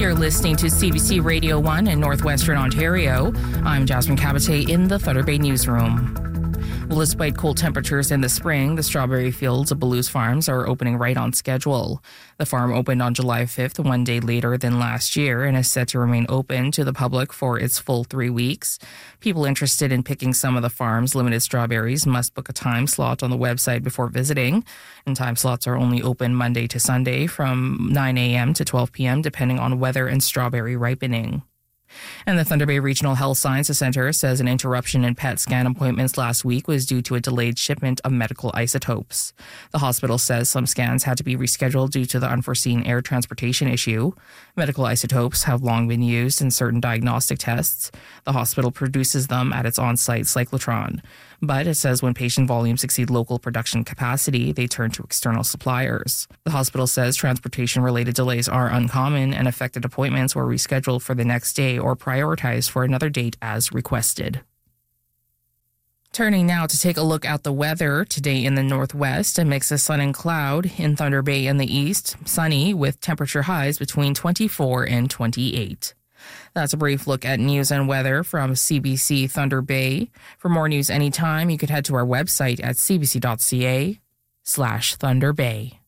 You're listening to CBC Radio 1 in Northwestern Ontario. I'm Jasmine Cabate in the Thunder Bay newsroom. Well, despite cold temperatures in the spring, the strawberry fields of Ballew's Farms are opening right on schedule. The farm opened on July 5th, one day later than last year, and is set to remain open to the public for its full 3 weeks. People interested in picking some of the farm's limited strawberries must book a time slot on the website before visiting. And time slots are only open Monday to Sunday from 9 a.m. to 12 p.m., depending on weather and strawberry ripening. And the Thunder Bay Regional Health Sciences Centre says an interruption in PET scan appointments last week was due to a delayed shipment of medical isotopes. The hospital says some scans had to be rescheduled due to the unforeseen air transportation issue. Medical isotopes have long been used in certain diagnostic tests. The hospital produces them at its on-site cyclotron. But it says when patient volumes exceed local production capacity, they turn to external suppliers. The hospital says transportation-related delays are uncommon and affected appointments were rescheduled for the next day or prioritized for another date as requested. Turning now to take a look at the weather. Today in the northwest, a mix of sun and cloud. In Thunder Bay in the east, sunny with temperature highs between 24 and 28. That's a brief look at news and weather from CBC Thunder Bay. For more news anytime, you could head to our website at cbc.ca/Thunder Bay.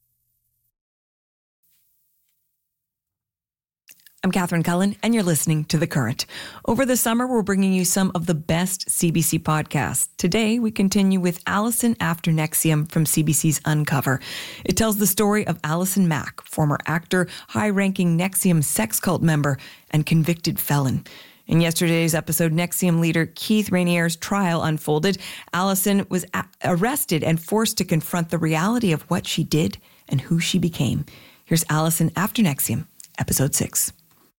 I'm Catherine Cullen, and you're listening to The Current. Over the summer, we're bringing you some of the best CBC podcasts. Today, we continue with Alison After NXIVM from CBC's Uncover. It tells the story of Alison Mack, former actor, high-ranking NXIVM sex cult member, and convicted felon. In yesterday's episode, NXIVM leader Keith Rainier's trial unfolded. Alison was arrested and forced to confront the reality of what she did and who she became. Here's Alison After NXIVM, episode 6.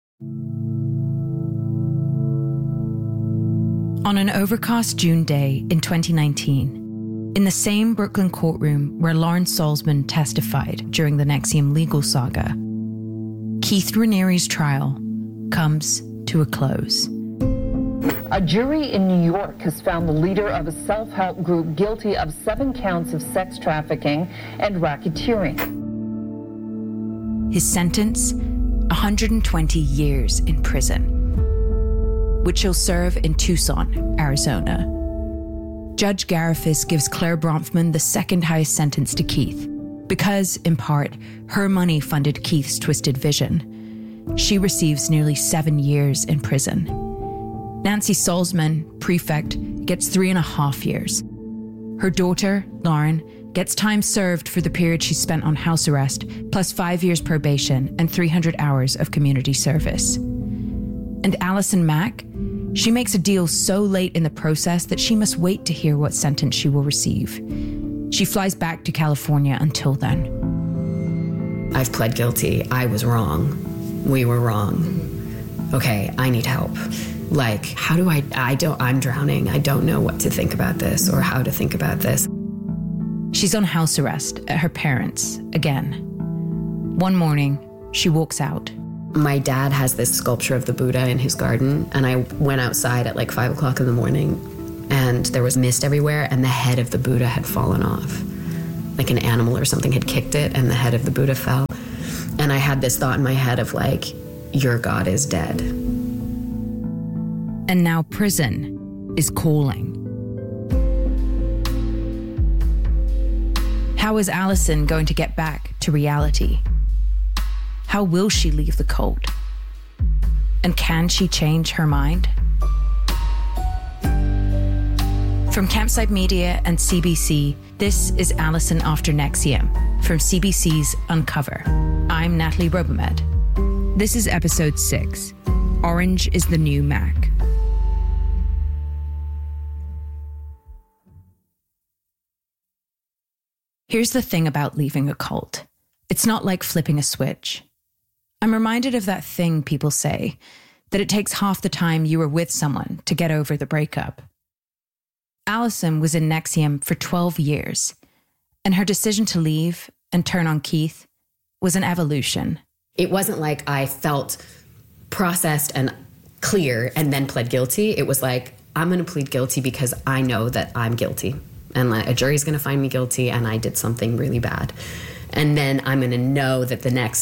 On an overcast June day in 2019, in the same Brooklyn courtroom where Lawrence Salzman testified during the NXIVM legal saga, Keith Raniere's trial comes to a close. A jury in New York has found the leader of a self-help group guilty of 7 counts of sex trafficking and racketeering. His sentence, 120 years in prison, which he'll serve in Tucson, Arizona. Judge Garifas gives Claire Bronfman the second highest sentence to Keith because, in part, her money funded Keith's twisted vision. She receives nearly 7 years in prison. Nancy Salzman, prefect, gets 3.5 years. Her daughter, Lauren, gets time served for the period she spent on house arrest, plus 5 years probation and 300 hours of community service. And Alison Mack, she makes a deal so late in the process that she must wait to hear what sentence she will receive. She flies back to California until then. I've pled guilty. I was wrong. We were wrong. Okay, I need help. Like, how do I'm drowning. I don't know what to think about this or how to think about this. She's on house arrest at her parents' again. One morning, she walks out. My dad has this sculpture of the Buddha in his garden, and I went outside at like 5 o'clock in the morning, and there was mist everywhere, and the head of the Buddha had fallen off. Like an animal or something had kicked it, and the head of the Buddha fell. And I had this thought in my head of like, your God is dead. And now prison is calling. How is Alison going to get back to reality? How will she leave the cult? And can she change her mind? From Campsite Media and CBC, this is Alison After NXIVM from CBC's Uncover. I'm Natalie Robomed. This is episode 6, Orange is the New Mac. Here's the thing about leaving a cult. It's not like flipping a switch. I'm reminded of that thing people say, that it takes half the time you were with someone to get over the breakup. Alison was in NXIVM for 12 years, and her decision to leave and turn on Keith was an evolution. It wasn't like I felt processed and clear and then pled guilty. It was like, I'm going to plead guilty because I know that I'm guilty. And a jury's going to find me guilty and I did something really bad. And then I'm going to know that the next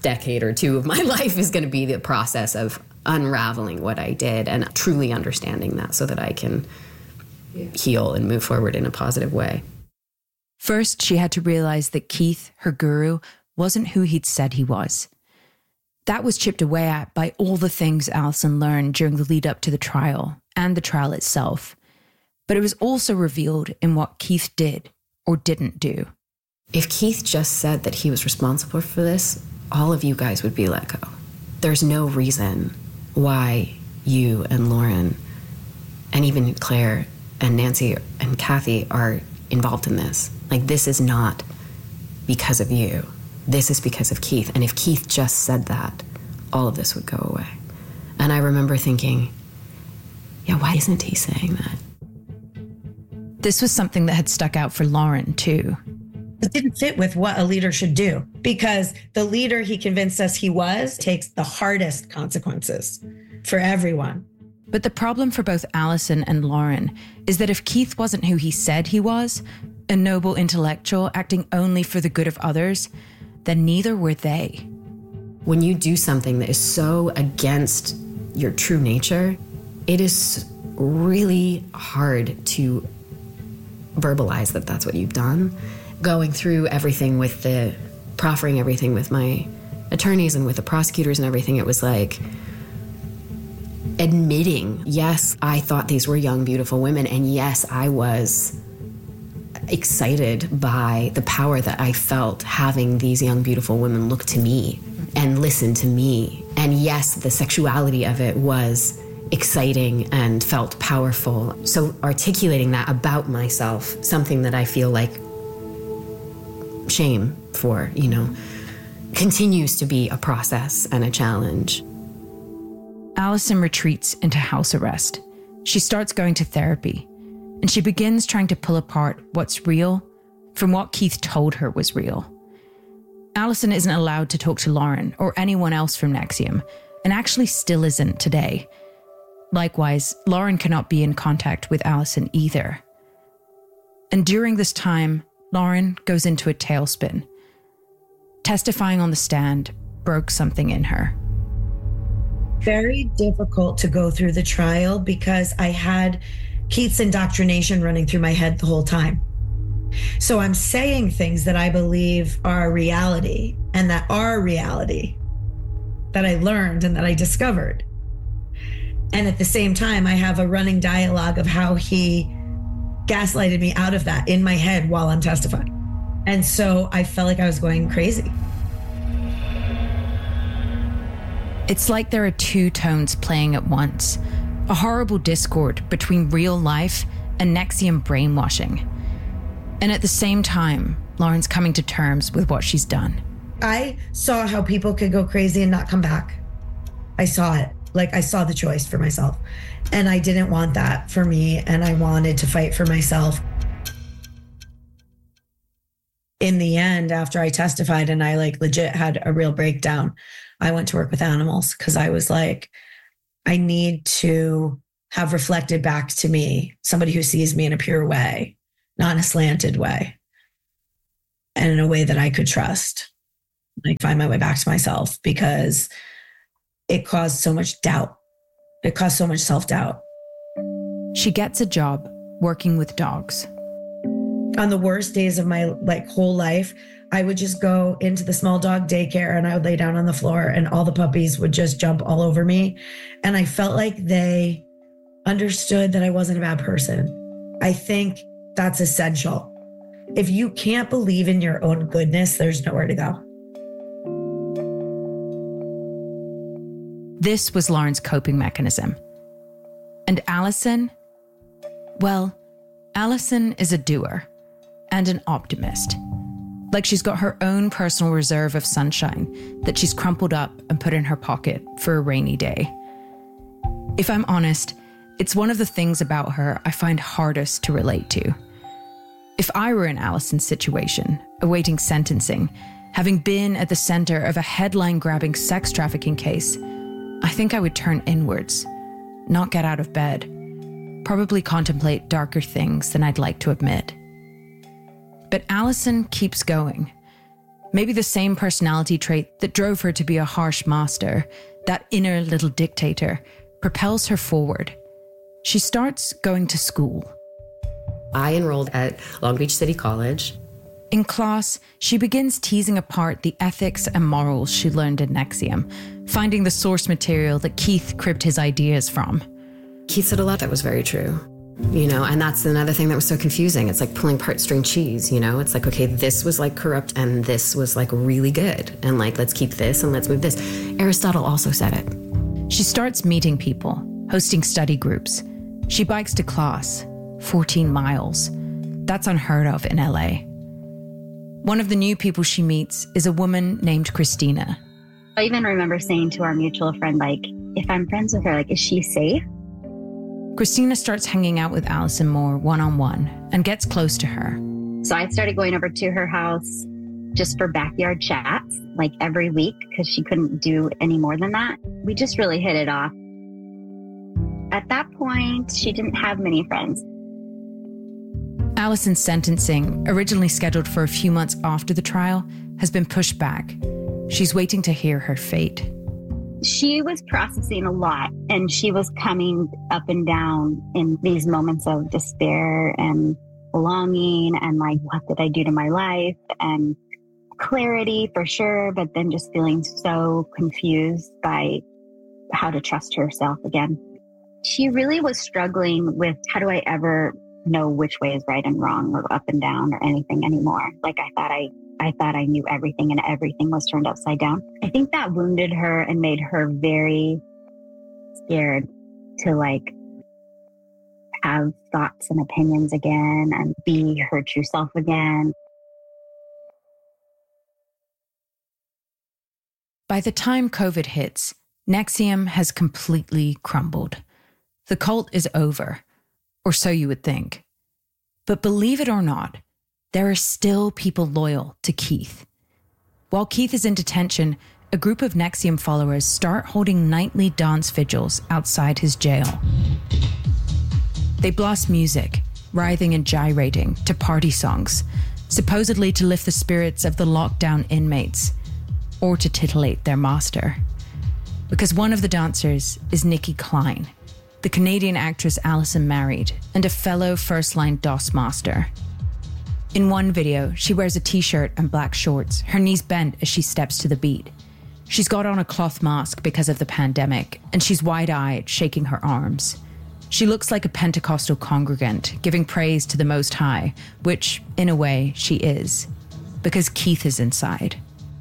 decade or two of my life is going to be the process of unraveling what I did and truly understanding that so that I can heal and move forward in a positive way. First, she had to realize that Keith, her guru, wasn't who he'd said he was. That was chipped away at by all the things Alison learned during the lead up to the trial and the trial itself. But it was also revealed in what Keith did or didn't do. If Keith just said that he was responsible for this, all of you guys would be let go. There's no reason why you and Lauren and even Claire and Nancy and Kathy are involved in this. Like, this is not because of you. This is because of Keith. And if Keith just said that, all of this would go away. And I remember thinking, yeah, why isn't he saying that? This was something that had stuck out for Lauren, too. It didn't fit with what a leader should do, because the leader he convinced us he was takes the hardest consequences for everyone. But the problem for both Alison and Lauren is that if Keith wasn't who he said he was, a noble intellectual acting only for the good of others, then neither were they. When you do something that is so against your true nature, it is really hard to verbalize that that's what you've done. Going through everything with proffering everything with my attorneys and with the prosecutors and everything, it was like admitting, yes, I thought these were young, beautiful women, and yes, I was excited by the power that I felt having these young, beautiful women look to me and listen to me. And yes, the sexuality of it was exciting and felt powerful. So articulating that about myself, something that I feel like shame for, continues to be a process and a challenge. Alison retreats into house arrest. She starts going to therapy, and she begins trying to pull apart what's real from what Keith told her was real. Alison isn't allowed to talk to Lauren or anyone else from NXIVM, and actually still isn't today. Likewise, Lauren cannot be in contact with Alison either. And during this time, Lauren goes into a tailspin. Testifying on the stand broke something in her. Very difficult to go through the trial because I had Keith's indoctrination running through my head the whole time. So I'm saying things that I believe are reality and that are reality that I learned and that I discovered. And at the same time, I have a running dialogue of how he gaslighted me out of that in my head while I'm testifying. And so I felt like I was going crazy. It's like there are two tones playing at once, a horrible discord between real life and NXIVM brainwashing. And at the same time, Lauren's coming to terms with what she's done. I saw how people could go crazy and not come back. I saw it. Like, I saw the choice for myself. And I didn't want that for me. And I wanted to fight for myself. In the end, after I testified and I legit had a real breakdown, I went to work with animals because I was like, I need to have reflected back to me somebody who sees me in a pure way, not in a slanted way, and in a way that I could trust, find my way back to myself, because it caused so much doubt. It caused so much self-doubt. She gets a job working with dogs. On the worst days of my whole life, I would just go into the small dog daycare and I would lay down on the floor and all the puppies would just jump all over me. And I felt like they understood that I wasn't a bad person. I think that's essential. If you can't believe in your own goodness, there's nowhere to go. This was Lauren's coping mechanism. And Alison? Well, Alison is a doer and an optimist. Like she's got her own personal reserve of sunshine that she's crumpled up and put in her pocket for a rainy day. If I'm honest, it's one of the things about her I find hardest to relate to. If I were in Alison's situation, awaiting sentencing, having been at the center of a headline-grabbing sex trafficking case, I think I would turn inwards, not get out of bed, probably contemplate darker things than I'd like to admit. But Alison keeps going. Maybe the same personality trait that drove her to be a harsh master, that inner little dictator, propels her forward. She starts going to school. I enrolled at Long Beach City College. In class, she begins teasing apart the ethics and morals she learned in NXIVM, finding the source material that Keith cribbed his ideas from. Keith said a lot that was very true, and that's another thing that was so confusing. It's like pulling apart string cheese, It's like, okay, this was like corrupt and this was like really good. And like, let's keep this and let's move this. Aristotle also said it. She starts meeting people, hosting study groups. She bikes to class, 14 miles. That's unheard of in LA. One of the new people she meets is a woman named Christina. I even remember saying to our mutual friend, like, if I'm friends with her, like, is she safe? Christina starts hanging out with Allison more one-on-one and gets close to her. So I started going over to her house just for backyard chats, like every week, because she couldn't do any more than that. We just really hit it off. At that point, she didn't have many friends. Allison's sentencing, originally scheduled for a few months after the trial, has been pushed back. She's waiting to hear her fate. She was processing a lot, and she was coming up and down in these moments of despair and longing and like, what did I do to my life? And clarity for sure, but then just feeling so confused by how to trust herself again. She really was struggling with, how do I ever know which way is right and wrong or up and down or anything anymore? Like I thought I knew everything and everything was turned upside down. I think that wounded her and made her very scared to like have thoughts and opinions again and be her true self again. By the time COVID hits, NXIVM has completely crumbled. The cult is over, or so you would think. But believe it or not, there are still people loyal to Keith. While Keith is in detention, a group of NXIVM followers start holding nightly dance vigils outside his jail. They blast music, writhing and gyrating, to party songs, supposedly to lift the spirits of the lockdown inmates, or to titillate their master. Because one of the dancers is Nikki Klein, the Canadian actress Allison married, and a fellow first-line DOS master. In one video, she wears a t-shirt and black shorts, her knees bent as she steps to the beat. She's got on a cloth mask because of the pandemic, and she's wide-eyed, shaking her arms. She looks like a Pentecostal congregant, giving praise to the Most High, which, in a way, she is, because Keith is inside.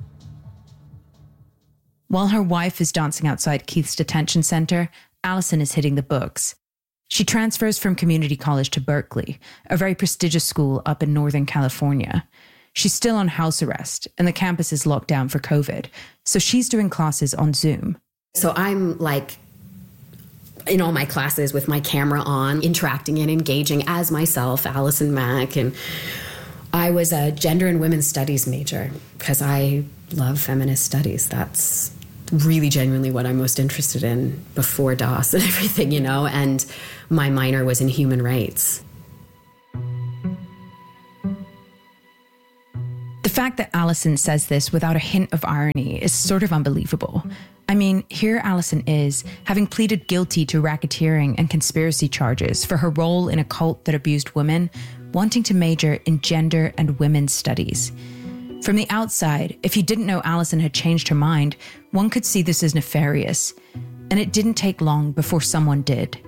While her wife is dancing outside Keith's detention center, Allison is hitting the books. She transfers from community college to Berkeley, a very prestigious school up in Northern California. She's still on house arrest, and the campus is locked down for COVID, so she's doing classes on Zoom. So I'm like in all my classes with my camera on, interacting and engaging as myself, Allison Mack, and I was a gender and women's studies major because I love feminist studies. That's really genuinely what I'm most interested in before DOS and everything, and my minor was in human rights. The fact that Allison says this without a hint of irony is sort of unbelievable. I mean, here Allison is, having pleaded guilty to racketeering and conspiracy charges for her role in a cult that abused women, wanting to major in gender and women's studies. From the outside, if you didn't know Allison had changed her mind, one could see this as nefarious. And it didn't take long before someone did.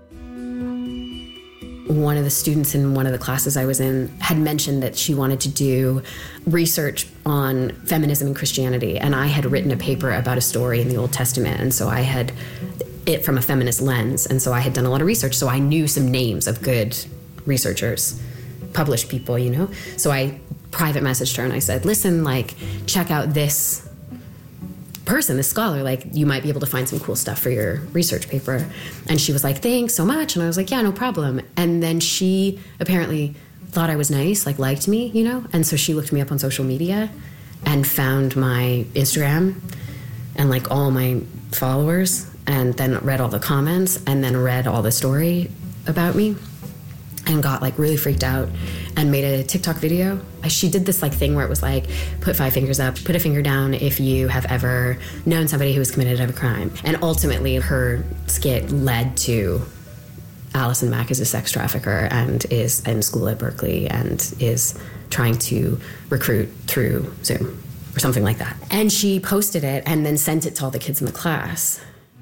One of the students in one of the classes I was in had mentioned that she wanted to do research on feminism and Christianity. And I had written a paper about a story in the Old Testament. And so I had it from a feminist lens. And so I had done a lot of research. So I knew some names of good researchers, published people, So I private messaged her and I said, listen, check out this person, this scholar, you might be able to find some cool stuff for your research paper. And she was like, thanks so much. And I was like, yeah, no problem. And then she apparently thought I was nice, liked me, And so she looked me up on social media and found my Instagram and all my followers, and then read all the comments and then read all the story about me and got really freaked out and made a TikTok video. She did this like thing where it was like, put 5 fingers up, put a finger down if you have ever known somebody who has committed a crime. And ultimately her skit led to Allison Mack is a sex trafficker and is in school at Berkeley and is trying to recruit through Zoom or something like that. And she posted it and then sent it to all the kids in the class.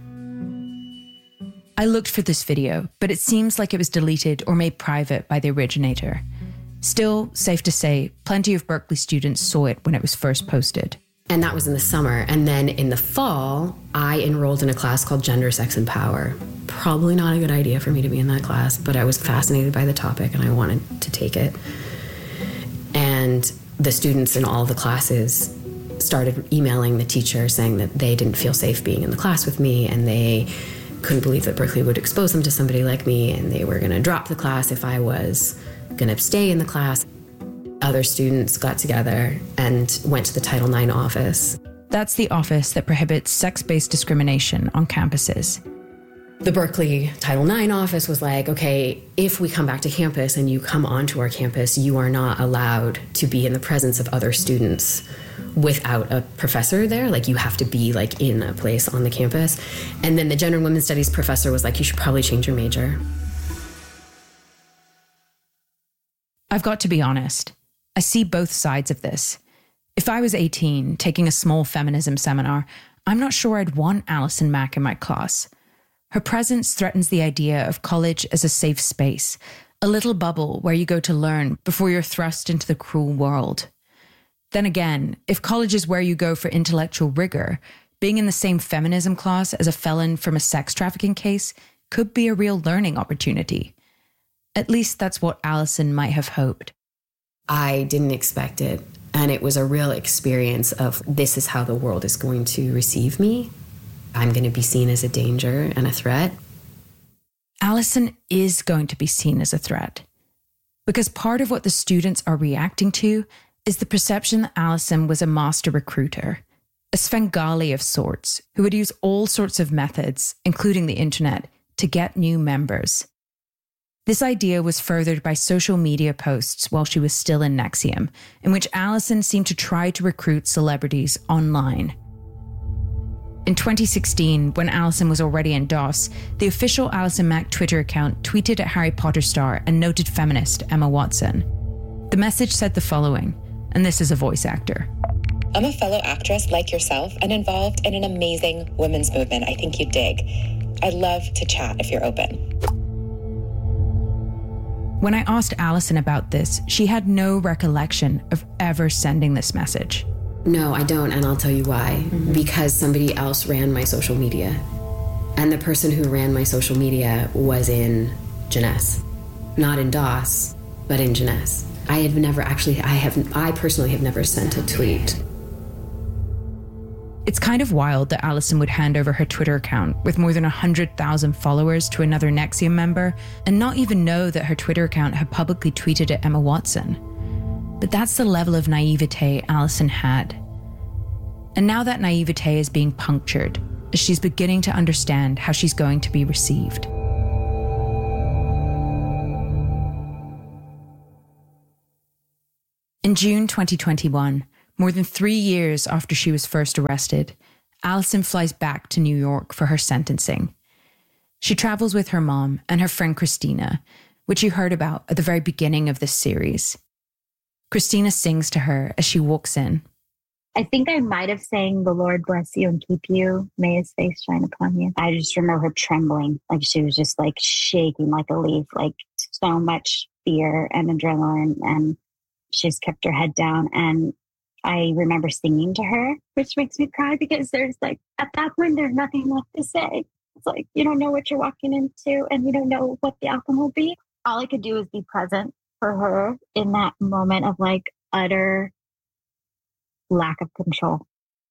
I looked for this video, but it seems like it was deleted or made private by the originator. Still, safe to say, plenty of Berkeley students saw it when it was first posted. And that was in the summer. And then in the fall, I enrolled in a class called Gender, Sex, and Power. Probably not a good idea for me to be in that class, but I was fascinated by the topic and I wanted to take it. And the students in all the classes started emailing the teacher saying that they didn't feel safe being in the class with me and they couldn't believe that Berkeley would expose them to somebody like me and they were going to drop the class if I was going to stay in the class. Other students got together and went to the Title IX office. That's the office that prohibits sex-based discrimination on campuses. The Berkeley Title IX office was like, okay, if we come back to campus and you come onto our campus, you are not allowed to be in the presence of other students without a professor there. Like, you have to be like in a place on the campus. And then the gender and women's studies professor was like, you should probably change your major. I've got to be honest. I see both sides of this. If I was 18, taking a small feminism seminar, I'm not sure I'd want Allison Mack in my class. Her presence threatens the idea of college as a safe space, a little bubble where you go to learn before you're thrust into the cruel world. Then again, if college is where you go for intellectual rigor, being in the same feminism class as a felon from a sex trafficking case could be a real learning opportunity. At least that's what Allison might have hoped. I didn't expect it. And it was a real experience of this is how the world is going to receive me. I'm going to be seen as a danger and a threat. Allison is going to be seen as a threat. Because part of what the students are reacting to is the perception that Allison was a master recruiter, a Svengali of sorts, who would use all sorts of methods, including the internet, to get new members. This idea was furthered by social media posts while she was still in NXIVM, in which Allison seemed to try to recruit celebrities online. In 2016, when Allison was already in DOS, the official Allison Mack Twitter account tweeted at Harry Potter star and noted feminist Emma Watson. The message said the following, and this is a voice actor. I'm a fellow actress like yourself and involved in an amazing women's movement I think you'd dig. I'd love to chat if you're open. When I asked Allison about this, she had no recollection of ever sending this message. No, I don't, and I'll tell you why. Because somebody else ran my social media. And the person who ran my social media was in Jeunesse. Not in DOS, but in Jeunesse. I personally have never sent a tweet. It's kind of wild that Allison would hand over her Twitter account with more than 100,000 followers to another NXIVM member and not even know that her Twitter account had publicly tweeted at Emma Watson. But that's the level of naivete Allison had. And now that naivete is being punctured as she's beginning to understand how she's going to be received. In June 2021, more than 3 years after she was first arrested, Allison flies back to New York for her sentencing. She travels with her mom and her friend Christina, which you heard about at the very beginning of this series. Christina sings to her as she walks in. I think I might have sang "The Lord bless you and keep you. May his face shine upon you." I just remember her trembling, like she was just like shaking like a leaf, like so much fear and adrenaline, and she just kept her head down. And I remember singing to her, which makes me cry because there's like, at that point, there's nothing left to say. It's like, you don't know what you're walking into and you don't know what the outcome will be. All I could do is be present for her in that moment of like utter lack of control.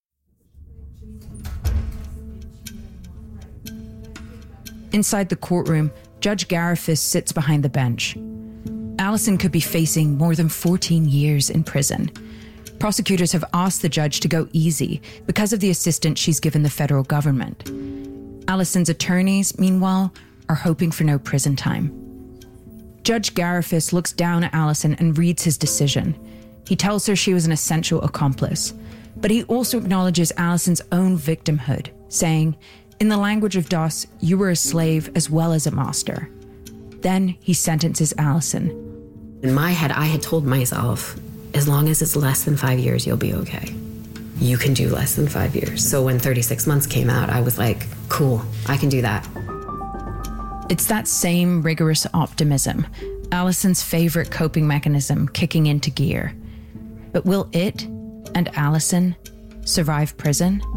Inside the courtroom, Judge Garifas sits behind the bench. Allison could be facing more than 14 years in prison. Prosecutors have asked the judge to go easy because of the assistance she's given the federal government. Allison's attorneys, meanwhile, are hoping for no prison time. Judge Garifas looks down at Allison and reads his decision. He tells her she was an essential accomplice, but he also acknowledges Allison's own victimhood, saying, "In the language of DOS, you were a slave as well as a master." Then he sentences Allison. In my head, I had told myself, as long as it's less than 5 years, you'll be okay. You can do less than 5 years. So when 36 months came out, I was like, cool, I can do that. It's that same rigorous optimism, Allison's favorite coping mechanism, kicking into gear. But will it and Allison survive prison?